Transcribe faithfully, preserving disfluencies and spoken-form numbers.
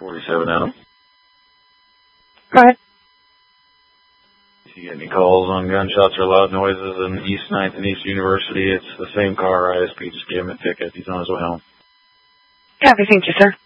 forty-seven Adam. Go ahead. If you get any calls on gunshots or loud noises in East ninth and East University, it's the same car. I S P just gave him a ticket. He's on his way home. Copy. Thank you, sir.